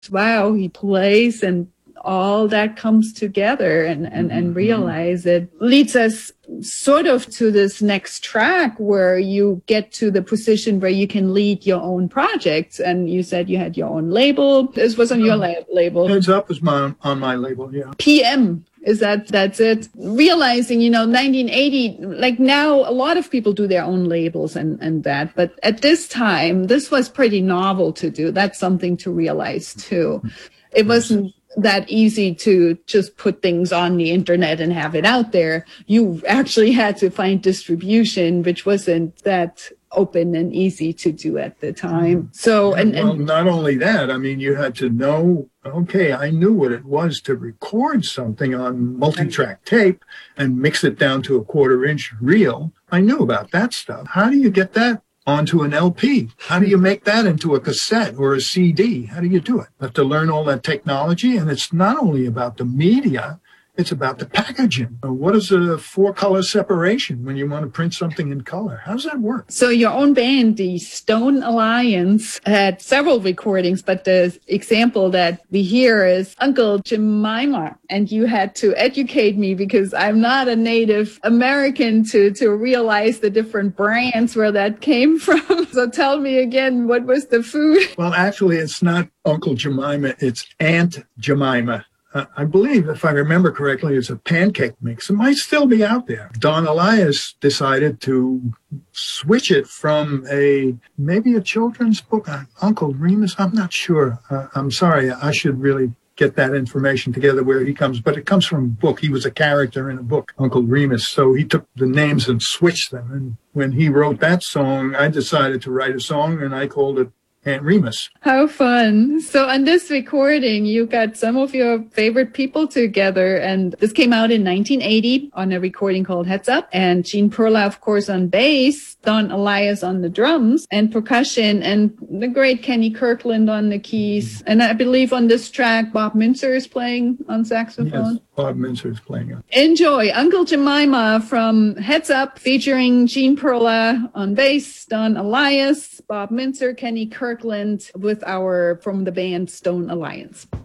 wow, he plays and all that comes together and realize it leads us sort of to this next track where you get to the position where you can lead your own projects. And you said you had your own label. This was on your label. Heads Up was on my label, yeah. PM. That's it. Realizing, 1980, like now a lot of people do their own labels and that, but at this time, this was pretty novel to do. That's something to realize too. It wasn't that easy to just put things on the internet and have it out there. You actually had to find distribution, which wasn't that open and easy to do at the time. So, well, not only that, I mean, you had to know, okay, I knew what it was to record something on multi-track tape and mix it down to a 1/4-inch reel. I knew about that stuff. How do you get that onto an LP? How do you make that into a cassette or a CD? How do you do it? You have to learn all that technology, and it's not only about the media, it's about the packaging. What is a 4-color separation when you want to print something in color? How does that work? So your own band, the Stone Alliance, had several recordings, but the example that we hear is Uncle Jemima. And you had to educate me because I'm not a Native American to realize the different brands where that came from. So tell me again, what was the food? Well, actually, it's not Uncle Jemima, it's Aunt Jemima. I believe, if I remember correctly, it's a pancake mix. It might still be out there. Don Elias decided to switch it from maybe a children's book, Uncle Remus. I'm not sure. I'm sorry. I should really get that information together where he comes. But it comes from a book. He was a character in a book, Uncle Remus. So he took the names and switched them. And when he wrote that song, I decided to write a song, and I called it Aunt Remus. How fun. So on this recording, you got some of your favorite people together, and this came out in 1980 on a recording called Heads Up, and Gene Perla, of course, on bass, Don Elias on the drums and percussion, and the great Kenny Kirkland on the keys. And I believe on this track, Bob Mintzer is playing on saxophone. Yes, Bob Mintzer is playing it. Enjoy Uncle Jemima from Heads Up, featuring Gene Perla on bass, Don Elias, Bob Mintzer, Kenny Kirkland, from the band Stone Alliance.